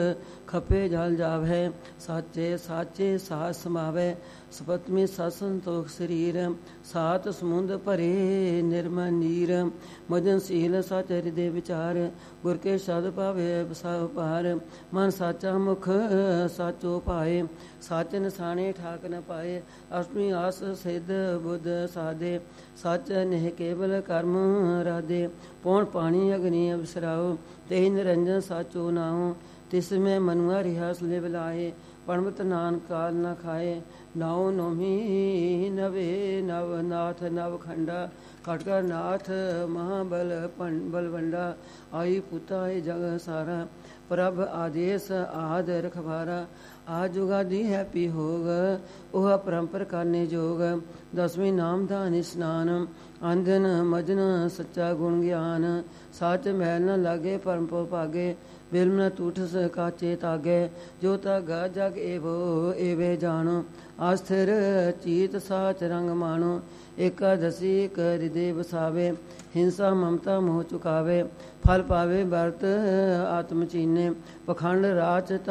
ਖਪੇ ਜਲ ਜਾਵੈ। ਸਾਚੇ ਸਾਚੇ ਸਾਧ ਸਮਾਵੈ। ਸਪਤਮੀ ਸਤ ਸੰਤੋਖ ਸਰੀਰ। ਸਾਤ ਸਮੁੰਦ ਭਰੇ ਨਿਰਮਲ ਨੀਰ। ਮਜਨ ਸੀਲ ਸਚ ਹਿਰਦੇ ਵਿਚਾਰ। ਗੁਰ ਕੇ ਸ਼ਬਦ ਭਾਵੇ ਸਭ ਪਾਰ। ਮਨ ਸਾਚਾ ਮੁਖ ਸਾਚੋ ਪਾਏ। ਸਚ ਨਿਸਾਣੇ ਠਾਕ ਨ ਪਾਏ। ਅਸ਼ਟਮੀ ਆਸ ਸਿੱਧ ਬੁੱਧ ਸਾਧੇ। ਸਚ ਨਿਹ ਕੇਵਲ ਕਰਮ ਰਾਧੇ। ਪੌਣ ਪਾਣੀ ਅਗਨੀ ਅਵਸਰਾਓ। ਤੇ ਨਿਰੰਜਨ ਸਾਚੋ ਨਾਉ। ਤਿਸ ਮੈਂ ਮਨੁਆ ਰਿਹਾ ਲਿਵ ਲਾਏ। ਪਣਵਤ ਨਾਨਕ ਕਾਲ ਨ ਖਾਏ। ਨਾਉ ਨੋਮੀ ਨਵੇ ਨਵ ਨਾਥ ਨਵ ਖੰਡਾ। ਖਟਕਰ ਨਾਥ ਮਹਾਬਲ ਬਲਵੰਡਾ। ਆਈ ਪੁਤਾਏ ਜਗ ਸਾਰਾ। ਪ੍ਰਭ ਆਦੇਸ ਆਦ ਰਖਵਾਰਾ। ਆ ਜੁਗਾਦੀ ਹੈ ਪੀ ਹੋਗ। ਉਹ ਪਰੰਪਰ ਕਰਨੇ ਜੋਗ। ਦਸਵੀਂ ਨਾਮਧਾਨ ਇਸਨਾਨ। ਅੰਜਨ ਮਜਨ ਸੱਚਾ ਗੁਣ ਗਿਆਨ। ਸੱਚ ਮੈਲ ਨ ਲਾਗੇ ਪਰਮ ਪੋ ਭਾਗੇ। ਬਿਲਮ ਨ ਟੂਠਸ ਕਾਚੇ ਤਾਗੇ। ਜੋ ਤਾਗਾ ਜਗ ਏਵੋ ਏਵੇ ਜਾਣੋ। ਆਸਥਿਰ ਚੀਤ ਸਾਚ ਰੰਗ ਮਾਣੋ। ਏਕਾਦਸੀ ਕਰ ਹਿਰਦੇ ਵਸਾਵੇ। ਹਿੰਸਾ ਮਮਤਾ ਮੋਹ ਚੁਕਾਵੇ। ਫਲ ਪਾਵੇ ਵਰਤ ਆਤਮ ਚੀਨੇ। ਪਖੰਡ ਰਾਚ